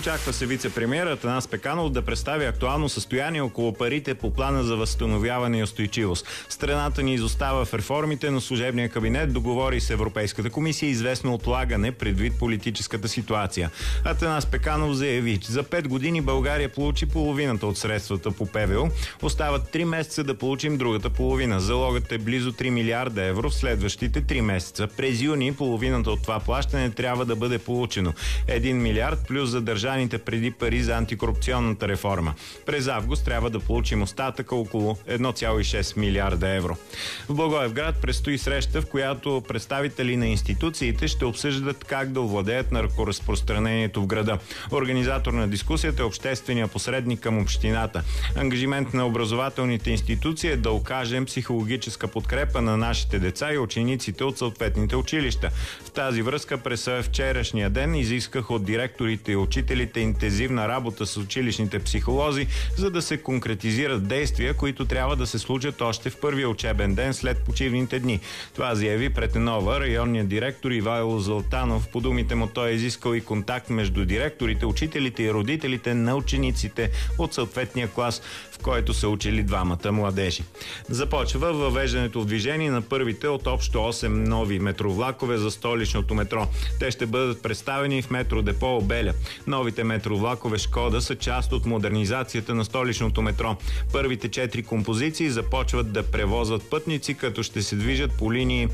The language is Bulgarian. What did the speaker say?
Очаква се вице-премиерът Атанас Пеканов да представи актуално състояние около парите по плана за възстановяване и устойчивост. Страната ни изостава в реформите, но служебният кабинет договори с Европейската комисия известно отлагане предвид политическата ситуация. Атанас Пеканов заяви, че за 5 години България получи половината от средствата по ПВУ. Остават 3 месеца да получим другата половина. Залогът е близо 3 милиарда евро в следващите 3 месеца. През юни половината от това плащане трябва да бъде получено. 1 милиард плюс задържаните преди пари за антикорупционната реформа. През август трябва да получим остатъка около 1,6 милиарда евро. В Благоевград предстои среща, в която представители на институциите ще обсъждат как да овладеят наркоразпространението в града. Организатор на дискусията е обществения посредник към общината. Ангажимент на образователните институции е да окажем психологическа подкрепа на нашите деца и учениците от съответните училища. В тази връзка през вчерашния ден изисках от директорите и учителите интензивна работа с училищните психолози, за да се конкретизират действия, които трябва да се случат още в първия учебен ден след почивните дни. Това заяви пред нова районният директор Ивайло Златанов. По думите му той е изискал и контакт между директорите, учителите и родителите на учениците от съответния клас, в който са учили двамата младежи. Започва въвеждането в движение на първите от общо 8 нови метровлакове за столичното метро. Те ще бъдат представени в метродепо Обеля. Новите метровлакове Шкода са част от модернизацията на столичното метро. Първите 4 композиции започват да превозват пътници, като ще се движат по линии